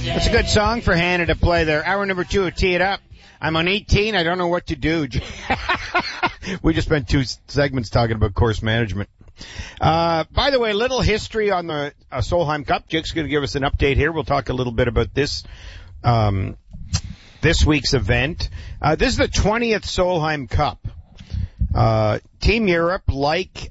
That's a good song for Hannah to play there. Hour number 2 of Tee It Up. I'm on 18. I don't know what to do. We just spent 2 segments talking about course management. By the way, little history on the Solheim Cup. Jake's going to give us an update here. We'll talk a little bit about this week's event. This is the 20th Solheim Cup. Team Europe, like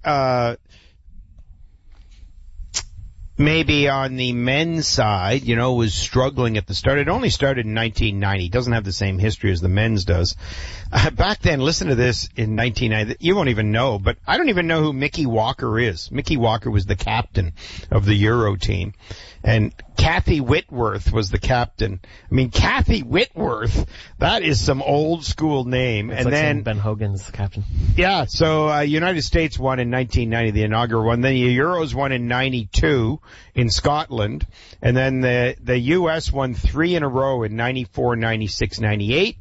maybe on the men's side, was struggling at the start. It only started in 1990. It doesn't have the same history as the men's does. Back then, listen to this, in 1990, you won't even know, but I don't even know who Mickey Walker is. Mickey Walker was the captain of the Euro team. And Kathy Whitworth was the captain. I mean, Kathy Whitworth, that is some old school name. It's and like then Ben Hogan's the captain. Yeah, so United States won in 1990, the inaugural one. Then the Euros won in 92 in Scotland. And then the US won 3 in a row in 94, 96, 98.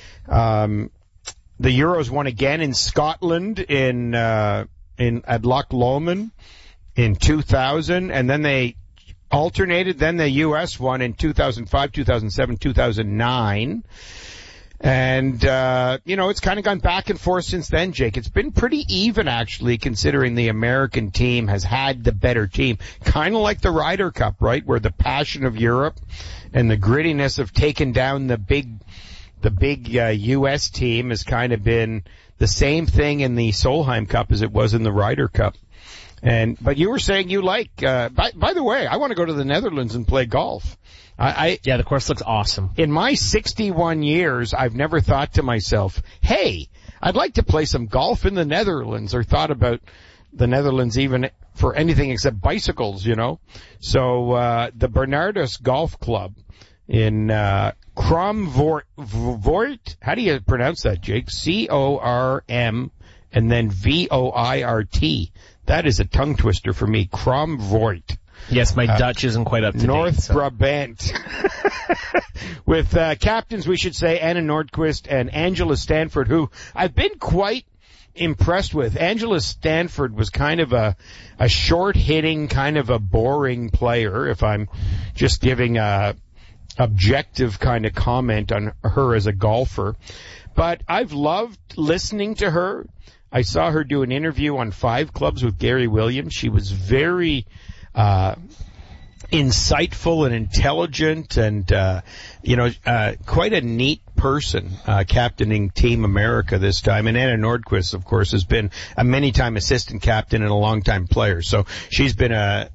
The Euros won again in Scotland at Loch Lomond in 2000, and then they alternated. Then the U.S. won in 2005, 2007, 2009. And, it's kind of gone back and forth since then, Jake. It's been pretty even, actually, considering the American team has had the better team. Kind of like the Ryder Cup, right, where the passion of Europe and the grittiness of taking down the big U.S. team has kind of been the same thing in the Solheim Cup as it was in the Ryder Cup. But you were saying you like, by the way, I want to go to the Netherlands and play golf. Yeah, the course looks awesome. In my 61 years, I've never thought to myself, hey, I'd like to play some golf in the Netherlands, or thought about the Netherlands even for anything except bicycles, So, the Bernardus Golf Club in, Kromvoort. How do you pronounce that, Jake? C-O-R-M and then V-O-I-R-T. That is a tongue twister for me. Kromvoort. Yes, my Dutch isn't quite up to North date. Brabant. With captains, we should say, Anna Nordquist and Angela Stanford, who I've been quite impressed with. Angela Stanford was kind of a short-hitting, kind of a boring player, if I'm just giving a objective kind of comment on her as a golfer. But I've loved listening to her. I saw her do an interview on 5 Clubs with Gary Williams. She was very insightful and intelligent and, quite a neat person, captaining Team America this time. And Anna Nordquist, of course, has been a many-time assistant captain and a long-time player. So she's been a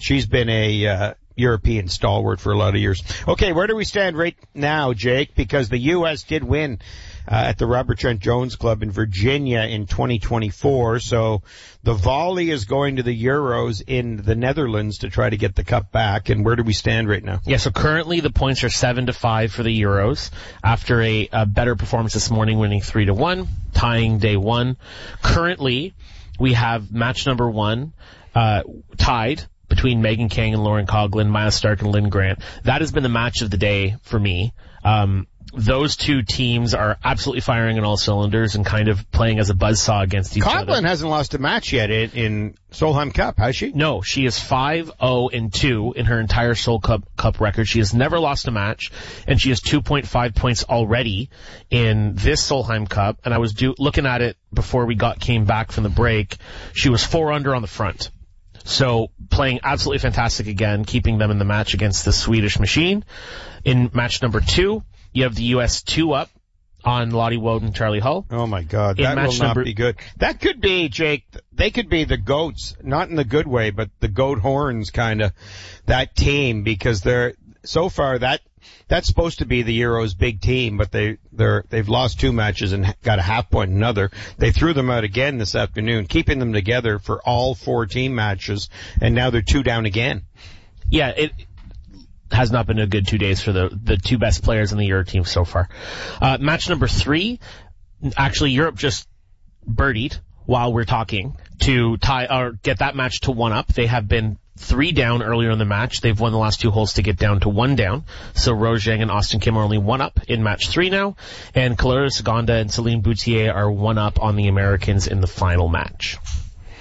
European stalwart for a lot of years. Okay, where do we stand right now, Jake? Because the U.S. did win at the Robert Trent Jones Club in Virginia in 2024. So the volley is going to the Euros in the Netherlands to try to get the cup back. And where do we stand right now? Yeah, so currently the points are 7-5 for the Euros after a better performance this morning, winning 3-1, tying day 1. Currently, we have match number 1 tied between Megan Kang and Lauren Coughlin, Miles Stark and Lynn Grant. That has been the match of the day for me. Those two teams are absolutely firing on all cylinders and kind of playing as a buzzsaw against each other. Coughlin hasn't lost a match yet in Solheim Cup, has she? No, she is 5-0-2 in her entire Sol Cup record. She has never lost a match, and she has 2.5 points already in this Solheim Cup. And I was looking at it before we came back from the break. She was 4 under on the front. So playing absolutely fantastic again, keeping them in the match against the Swedish machine. In match number 2, you have the U.S. 2 up on Lottie Woden and Charlie Hull. Oh my God, that will not be good. That could be, Jake, they could be the GOATs, not in the good way, but the GOAT horns kind of, that team, because so far that's supposed to be the Euros' big team, but they've lost 2 matches and got a half point in another. They threw them out again this afternoon, keeping them together for all 4 team matches, and now they're 2 down again. Yeah, it has not been a good 2 days for the 2 best players in the Euro team so far. Match number 3, actually Europe just birdied while we're talking to tie or get that match to 1 up. They have been 3 down earlier in the match. They've won the last 2 holes to get down to 1 down. So Rose Zhang and Austin Kim are only 1 up in match 3 now. And Kalara Saganda and Celine Boutier are 1 up on the Americans in the final match.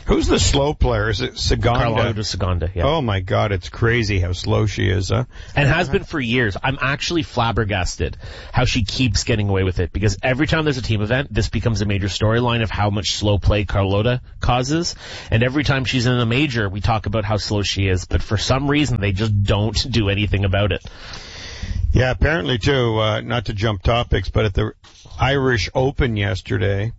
Who's the slow player? Is it Saganda? Carlota Saganda, yeah. Oh my God, it's crazy how slow she is, huh? And has been for years. I'm actually flabbergasted how she keeps getting away with it, because every time there's a team event, this becomes a major storyline of how much slow play Carlota causes. And every time she's in a major, we talk about how slow she is, but for some reason they just don't do anything about it. Yeah, apparently too, not to jump topics, but at the Irish Open yesterday,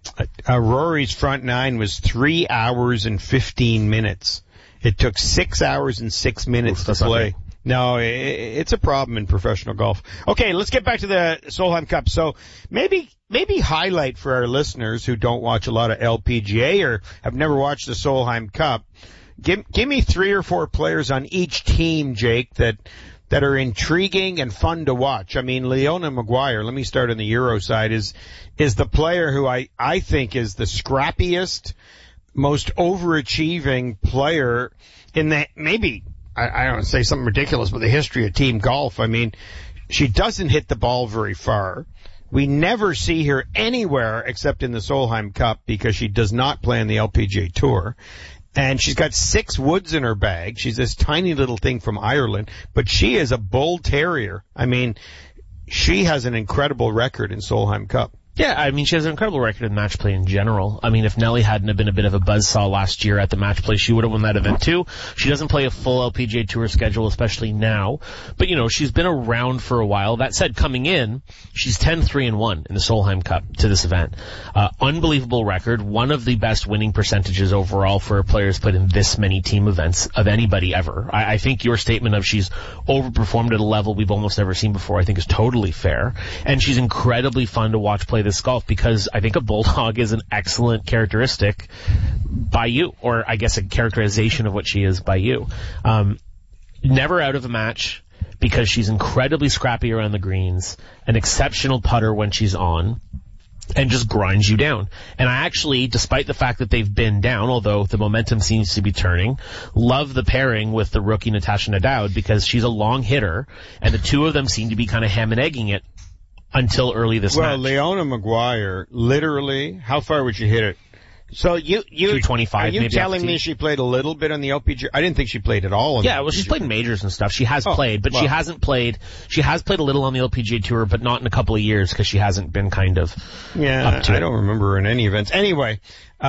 Rory's front nine was 3 hours and 15 minutes. It took 6 hours and 6 minutes to play. No, it's a problem in professional golf. Okay, let's get back to the Solheim Cup. So maybe highlight for our listeners who don't watch a lot of LPGA or have never watched the Solheim Cup. Give me 3 or 4 players on each team, Jake, that are intriguing and fun to watch. I mean, Leona Maguire, let me start on the Euro side, is the player who I think is the scrappiest, most overachieving player in the, maybe, I don't say something ridiculous, but the history of team golf. I mean, she doesn't hit the ball very far. We never see her anywhere except in the Solheim Cup because she does not play on the LPGA Tour. And she's got 6 woods in her bag. She's this tiny little thing from Ireland, but she is a bull terrier. I mean, she has an incredible record in Solheim Cup. Yeah, I mean, she has an incredible record in match play in general. I mean, if Nelly hadn't have been a bit of a buzzsaw last year at the match play, she would have won that event too. She doesn't play a full LPGA Tour schedule, especially now. But, you know, she's been around for a while. That said, coming in, she's 10-3-1 in the Solheim Cup to this event. Unbelievable record. One of the best winning percentages overall for a player who's played in this many team events of anybody ever. I think your statement of she's overperformed at a level we've almost never seen before, I think is totally fair. And she's incredibly fun to watch play this golf because I think a bulldog is an excellent characteristic by you, or I guess a characterization of what she is by you. Never out of a match because she's incredibly scrappy around the greens, an exceptional putter when she's on, and just grinds you down. And I actually, despite the fact that they've been down, although the momentum seems to be turning, love the pairing with the rookie Natasha Nadoud because she's a long hitter, and the two of them seem to be kind of ham and egging it until early this match. Well, Leona Maguire, literally, how far would she hit it? So you 225. Are you maybe telling me she played a little bit on the LPGA? I didn't think she played at all. Yeah, well, she's played majors and stuff. She has played, but she hasn't played. She has played a little on the LPGA Tour, but not in a couple of years because she hasn't been kind of up to it. I don't remember her in any events. Anyway,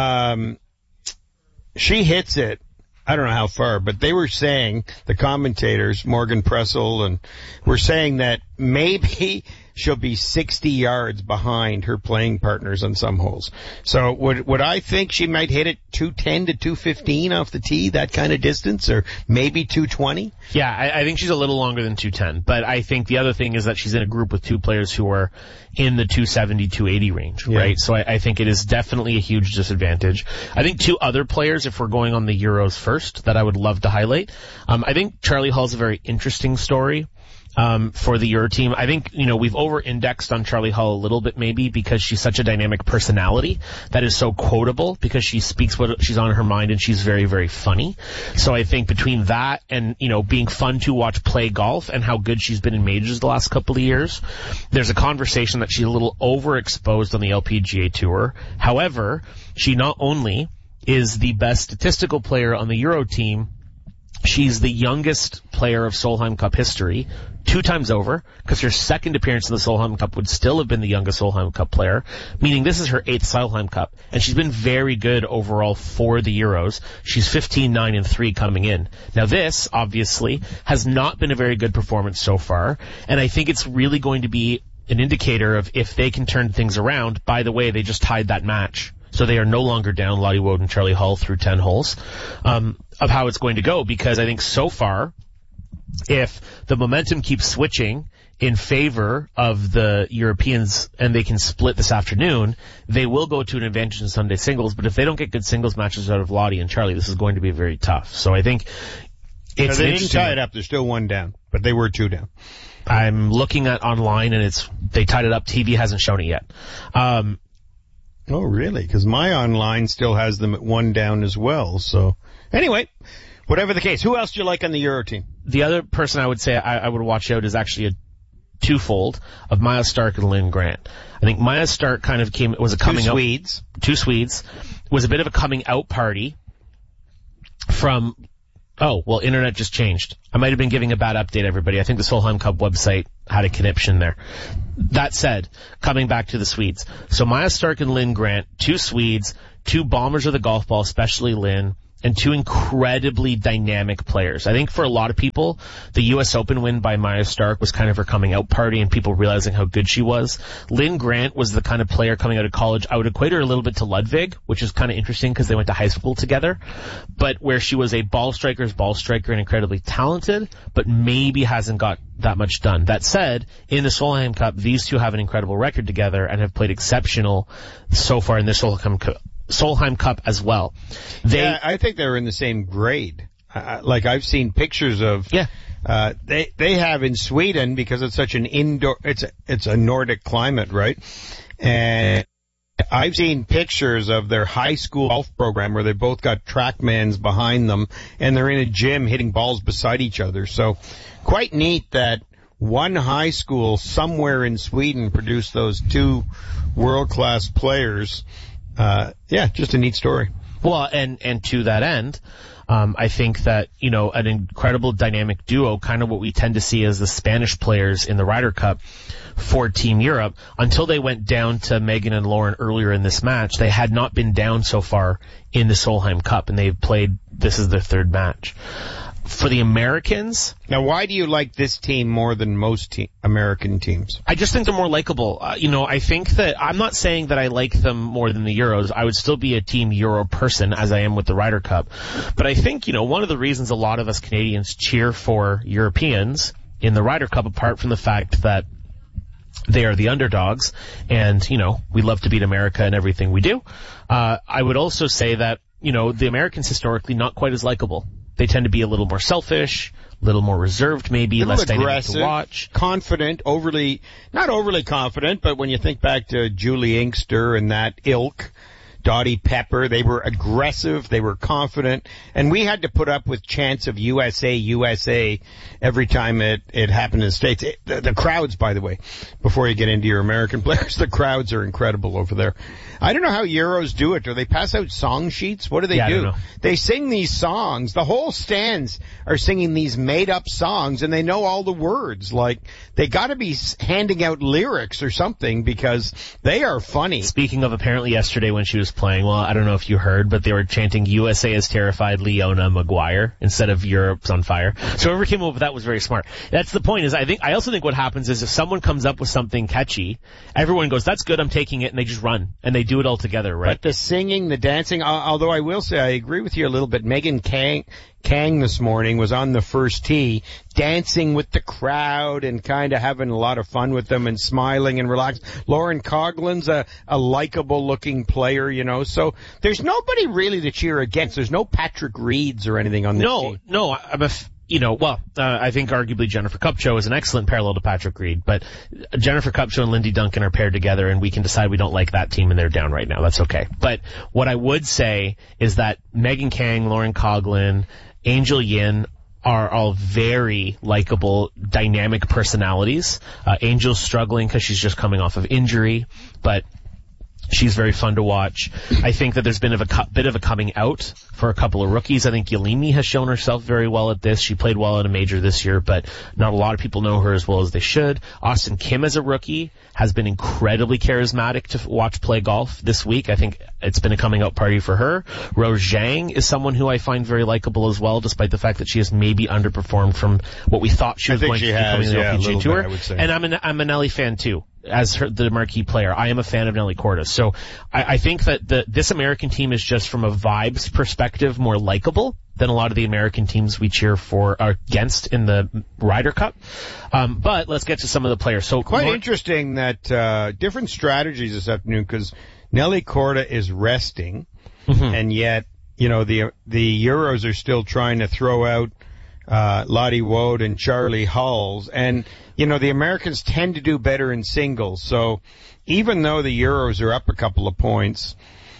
she hits it. I don't know how far, but they were saying, the commentators, Morgan Pressel, and were saying that maybe she'll be 60 yards behind her playing partners on some holes. So would I think she might hit it 210 to 215 off the tee, that kind of distance, or maybe 220? Yeah, I think she's a little longer than 210, but I think the other thing is that she's in a group with 2 players who are in the 270, 280 range, right? So I think it is definitely a huge disadvantage. I think 2 other players, if we're going on the Euros first, that I would love to highlight. I think Charlie Hull's a very interesting story. For the Euro team. I think, we've over-indexed on Charlie Hull a little bit maybe because she's such a dynamic personality that is so quotable because she speaks what she's on her mind and she's very, very funny. So I think between that and, being fun to watch play golf and how good she's been in majors the last couple of years, there's a conversation that she's a little overexposed on the LPGA Tour. However, she not only is the best statistical player on the Euro team, she's the youngest player of Solheim Cup history, 2 times over, because her second appearance in the Solheim Cup would still have been the youngest Solheim Cup player, meaning this is her 8th Solheim Cup, and she's been very good overall for the Euros. She's 15-9-3 coming in. Now this, obviously, has not been a very good performance so far, and I think it's really going to be an indicator of if they can turn things around. By the way, they just tied that match. So they are no longer down Lottie Wood and Charlie Hull through 10 holes, of how it's going to go, because I think so far, if the momentum keeps switching in favor of the Europeans and they can split this afternoon, they will go to an advantage in Sunday singles, but if they don't get good singles matches out of Lottie and Charlie, this is going to be very tough. So I think it's they didn't tie it up. They're still 1 down, but they were 2 down. I'm looking at online and they tied it up. TV hasn't shown it yet. Oh, really? Because my online still has them at 1 down as well. So, anyway, whatever the case, who else do you like on the Euro team? The other person I would say I would watch out is actually twofold of Maya Stark and Lynn Grant. I think Maya Stark kind of was a coming out. Two Swedes. Was a bit of a coming out party from, internet just changed. I might have been giving a bad update, everybody. I think the Solheim Cup website had a conniption there. That said, coming back to the Swedes. So Maya Stark and Lynn Grant, two Swedes, two bombers of the golf ball, especially Lynn, and two incredibly dynamic players. I think for a lot of people, the U.S. Open win by Maya Stark was kind of her coming out party and people realizing how good she was. Lynn Grant was the kind of player coming out of college. I would equate her a little bit to Ludwig, which is kind of interesting because they went to high school together, but where she was a ball striker and incredibly talented, but maybe hasn't got that much done. That said, in the Solheim Cup, these two have an incredible record together and have played exceptional so far in the Solheim Cup as well. I think they're in the same grade. Like I've seen pictures of. Yeah. They have in Sweden, because it's such an indoor. It's a Nordic climate, right? And I've seen pictures of their high school golf program where they both got TrackMans behind them, and they're in a gym hitting balls beside each other. So, quite neat that one high school somewhere in Sweden produced those two world-class players. Just a neat story. Well, and to that end, I think that, an incredible dynamic duo, kind of what we tend to see as the Spanish players in the Ryder Cup for Team Europe, until they went down to Megan and Lauren earlier in this match, they had not been down so far in the Solheim Cup, and they've played, this is their third match. For the Americans... Now, why do you like this team more than most American teams? I just think they're more likable. I think that... I'm not saying that I like them more than the Euros. I would still be a Team Euro person, as I am with the Ryder Cup. But I think, one of the reasons a lot of us Canadians cheer for Europeans in the Ryder Cup, apart from the fact that they are the underdogs, and, we love to beat America in everything we do. I would also say that, the Americans historically not quite as likable. They tend to be a little more selfish, a little more reserved maybe, less dynamic to watch. Confident, not overly confident, but when you think back to Julie Inkster and that ilk, Dottie Pepper, they were aggressive, they were confident, and we had to put up with chants of USA every time it happened in the States. The crowds, by the way, before you get into your American players, the crowds are incredible over there. I don't know how Euros do it. Do they pass out song sheets? What do they do? I don't know. They sing these songs. The whole stands are singing these made-up songs, and they know all the words. Like, they gotta be handing out lyrics or something, because they are funny. Speaking of apparently yesterday when she was playing, well, I don't know if you heard, but they were chanting USA is terrified, Leona Maguire, instead of Europe's on fire. So whoever came up with that was very smart. That's the point, is I also think what happens is if someone comes up with something catchy, everyone goes, that's good, I'm taking it, and they just run. And they do it all together, right? But the singing, the dancing, although I will say I agree with you a little bit. Megan Kang this morning was on the first tee, dancing with the crowd and kind of having a lot of fun with them and smiling and relaxed. Lauren Coughlin's a likable looking player, so there's nobody really to cheer against. There's no Patrick Reeds or anything on this team. No, I think arguably Jennifer Kupcho is an excellent parallel to Patrick Reed, but Jennifer Kupcho and Lindy Duncan are paired together, and we can decide we don't like that team and they're down right now. That's okay. But what I would say is that Megan Kang, Lauren Coughlin, Angel Yin are all very likable, dynamic personalities. Angel's struggling because she's just coming off of injury, but she's very fun to watch. I think that there's been a bit of a coming out for a couple of rookies. I think Yelimi has shown herself very well at this. She played well at a major this year, but not a lot of people know her as well as they should. Austin Kim as a rookie has been incredibly charismatic to watch play golf this week. I think it's been a coming out party for her. Rose Zhang is someone who I find very likable as well, despite the fact that she has maybe underperformed from what we thought she was going to be coming in the LPGA Tour. And I'm a Nelly fan too, as the marquee player. I am a fan of Nelly Cordes. So I think that this American team is just from a vibes perspective more likable than a lot of the American teams we cheer for are against in the Ryder Cup. But let's get to some of the players. So quite interesting that different strategies this afternoon, because Nelly Corda is resting, and yet the Euros are still trying to throw out Lottie Wood and Charlie Hulls, and the Americans tend to do better in singles. So even though the Euros are up a couple of points,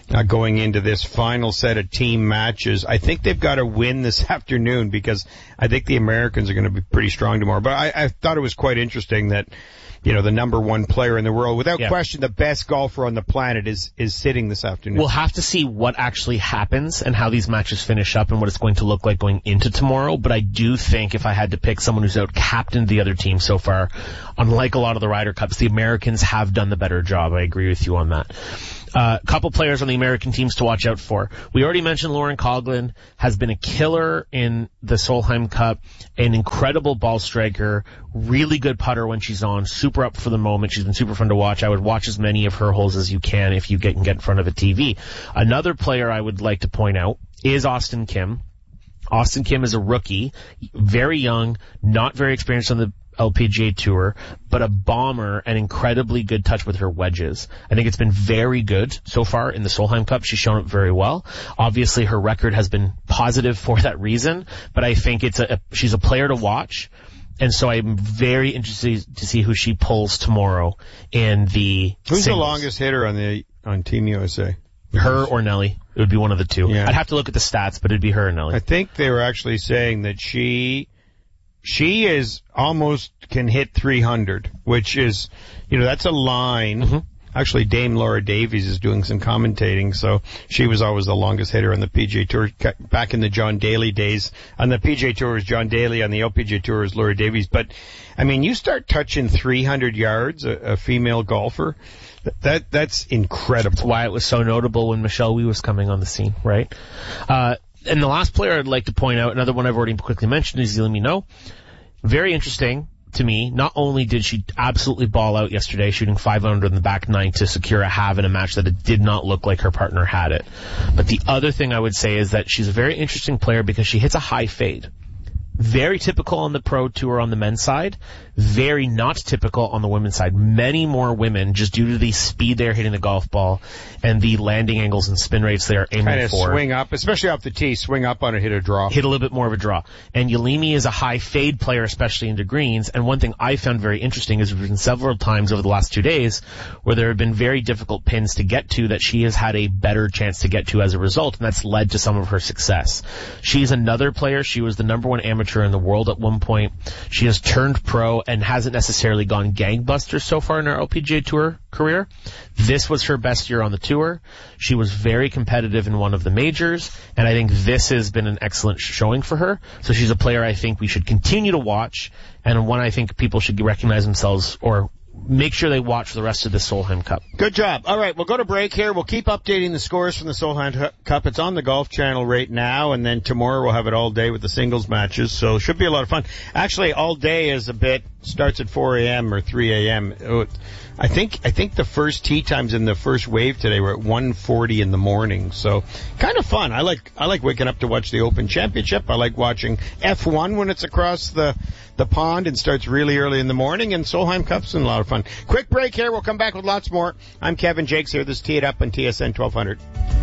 going into this final set of team matches. I think they've got to win this afternoon because I think the Americans are going to be pretty strong tomorrow. But I thought it was quite interesting that, you know, the number one player in the world, without question, the best golfer on the planet is sitting this afternoon. We'll have to see what actually happens and how these matches finish up and what it's going to look like going into tomorrow. But I do think if I had to pick someone who's out-captained the other team so far, unlike a lot of the Ryder Cups, the Americans have done the better job. I agree with you on that. Couple players on the American teams to watch out for. We already mentioned Lauren Coughlin has been a killer in the Solheim Cup, an incredible ball striker, really good putter when she's on, super up for the moment. She's been super fun to watch. I would watch as many of her holes as you can if you can get in front of a TV. Another player I would like to point out is Austin Kim. Austin Kim is a rookie, very young, not very experienced on the LPGA Tour, but a bomber and incredibly good touch with her wedges. I think it's been very good so far in the Solheim Cup. She's shown up very well. Obviously, her record has been positive for that reason, but I think she's a player to watch. And so I'm very interested to see who she pulls tomorrow in the Who's singles. the longest hitter on Team USA? Her or Nelly. It would be one of the two. Yeah. I'd have to look at the stats, but it'd be her or Nelly. I think they were actually saying that she is almost can hit 300, which is, you know, that's a line. Mm-hmm. Actually, Dame Laura Davies is doing some commentating, so she was always the longest hitter on the PGA Tour back in the John Daly days. On the PGA Tour was John Daly, on the LPGA Tour was Laura Davies. But, I mean, you start touching 300 yards, a female golfer, that's incredible. That's why it was so notable when Michelle Wie was coming on the scene, right? And the last player I'd like to point out, another one I've already quickly mentioned, is Zilimi No. Very interesting to me. Not only did she absolutely ball out yesterday, shooting 5 under in the back nine to secure a halve in a match that it did not look like her partner had it. But the other thing I would say is that she's a very interesting player because she hits a high fade. Very typical on the pro tour on the men's side. Very not typical on the women's side. Many more women, just due to the speed they're hitting the golf ball and the landing angles and spin rates they are aiming kind of for. Swing up, especially off the tee, swing up on it, hit a draw. Hit a little bit more of a draw. And Yulimi is a high fade player, especially into greens. And one thing I found very interesting is there's been several times over the last 2 days where there have been very difficult pins to get to that she has had a better chance to get to as a result, and that's led to some of her success. She's another player. She was the number one amateur in the world at one point. She has turned pro and hasn't necessarily gone gangbusters so far in her LPGA Tour career. This was her best year on the tour. She was very competitive in one of the majors, and I think this has been an excellent showing for her. So she's a player I think we should continue to watch, and one I think people should recognize themselves or make sure they watch the rest of the Solheim Cup. Good job. All right, we'll go to break here. We'll keep updating the scores from the Solheim Cup. It's on the Golf Channel right now, and then tomorrow we'll have it all day with the singles matches, so it should be a lot of fun. Actually, all day is starts at 4 a.m. or 3 a.m. I think the first tee times in the first wave today were at 1:40 in the morning, so kind of fun. I like waking up to watch the Open Championship. I like watching F1 when it's across the pond and starts really early in the morning, and Solheim Cup's a lot of fun. Quick break here. We'll come back with lots more. I'm Kevin Jakes here. This is Tee It Up on TSN 1200.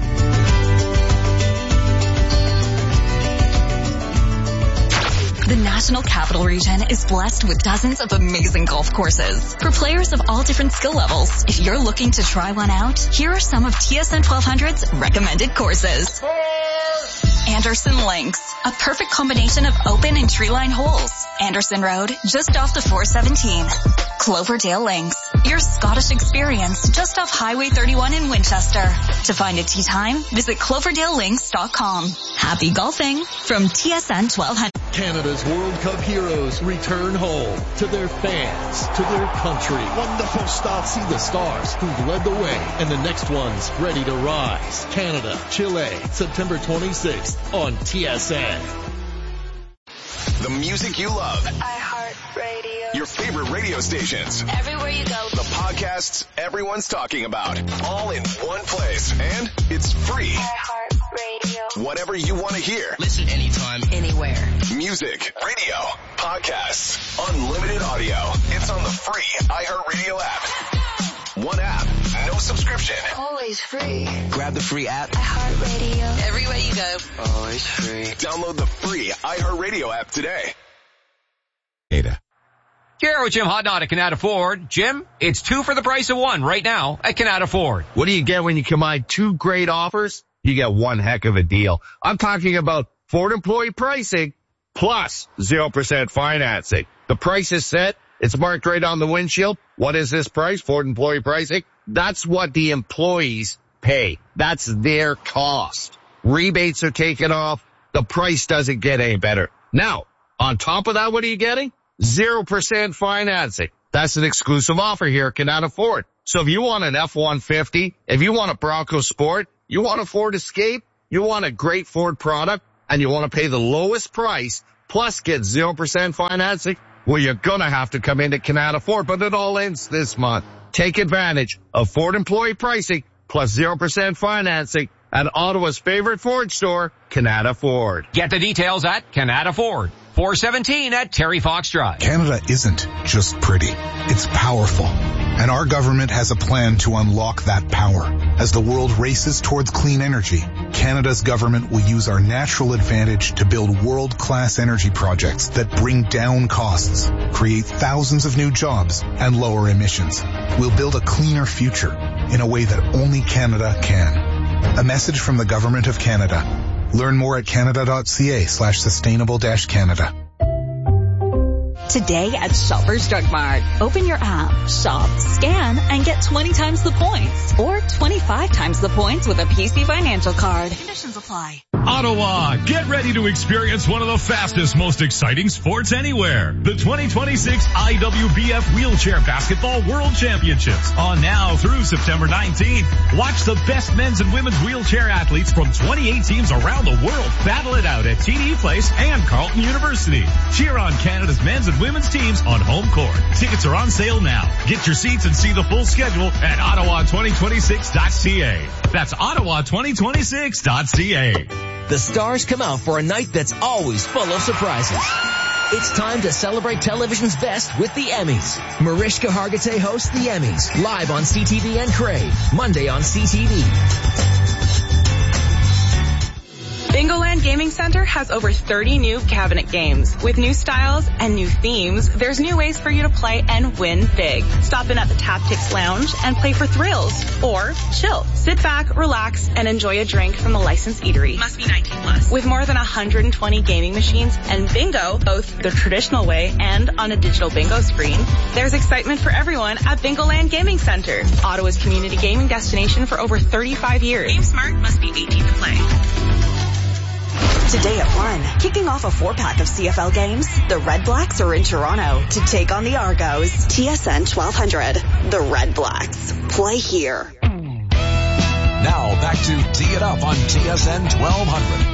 The National Capital Region is blessed with dozens of amazing golf courses for players of all different skill levels. If you're looking to try one out, here are some of TSN 1200's recommended courses. Anderson Links, a perfect combination of open and tree-lined holes. Anderson Road, just off the 417. Cloverdale Links, your Scottish experience just off Highway 31 in Winchester. To find a tee time, visit cloverdalelinks.com. Happy golfing from TSN 1200. Canada's World Cup heroes return home to their fans, to their country. Wonderful start. See the stars who've led the way and the next one's ready to rise. Canada, Chile, September 26th on TSN. The music you love. iHeartRadio. Your favorite radio stations. Everywhere you go. The podcasts everyone's talking about. All in one place. And it's free. iHeartRadio. Whatever you want to hear. Listen anytime, anywhere. Music, radio, podcasts, unlimited audio. It's on the free iHeartRadio app. One app, no subscription. Always free. Grab the free app. iHeartRadio. Everywhere you go. Always free. Download the free iHeartRadio app today. Ada. Garo, Jim Hodnott at Canada Ford. Jim, it's 2 for the price of 1 right now at Canada Ford. What do you get when you combine 2 great offers? You get one heck of a deal. I'm talking about Ford employee pricing plus 0% financing. The price is set. It's marked right on the windshield. What is this price? Ford employee pricing. That's what the employees pay. That's their cost. Rebates are taken off. The price doesn't get any better. Now, on top of that, what are you getting? 0% financing. That's an exclusive offer here at Canada Ford. So if you want an F-150, if you want a Bronco Sport, you want a Ford Escape, you want a great Ford product, and you want to pay the lowest price, plus get 0% financing, well, you're going to have to come into Canada Ford, but it all ends this month. Take advantage of Ford employee pricing plus 0% financing at Ottawa's favorite Ford store, Canada Ford. Get the details at Canada Ford. 417 at Terry Fox Drive. Canada isn't just pretty. It's powerful. And our government has a plan to unlock that power. As the world races towards clean energy, Canada's government will use our natural advantage to build world-class energy projects that bring down costs, create thousands of new jobs, and lower emissions. We'll build a cleaner future in a way that only Canada can. A message from the Government of Canada. Learn more at canada.ca/sustainable-Canada. Today at Shoppers Drug Mart. Open your app, shop, scan, and get 20 times the points. Or 25 times the points with a PC Financial card. Conditions apply. Ottawa, get ready to experience one of the fastest, most exciting sports anywhere. The 2026 IWBF Wheelchair Basketball World Championships on now through September 19th. Watch the best men's and women's wheelchair athletes from 28 teams around the world battle it out at TD Place and Carleton University. Cheer on Canada's men's and women's teams on home court. Tickets are on sale now. Get your seats and see the full schedule at ottawa2026.ca. That's ottawa2026.ca. The stars come out for a night that's always full of surprises. It's time to celebrate television's best with the Emmys. Mariska Hargitay hosts the Emmys, live on CTV and Crave, Monday on CTV. Bingoland Gaming Center has over 30 new cabinet games. With new styles and new themes, there's new ways for you to play and win big. Stop in at the Taptics Lounge and play for thrills. Or chill. Sit back, relax, and enjoy a drink from the licensed eatery. Must be 19 plus. With more than 120 gaming machines and bingo, both the traditional way and on a digital bingo screen, there's excitement for everyone at Bingoland Gaming Center. Ottawa's community gaming destination for over 35 years. Game Smart, must be 18 to play. Today at 1, kicking off a 4-pack of CFL games, the Red Blacks are in Toronto to take on the Argos. TSN 1200, the Red Blacks. Play here. Now back to Tee It Up on TSN 1200.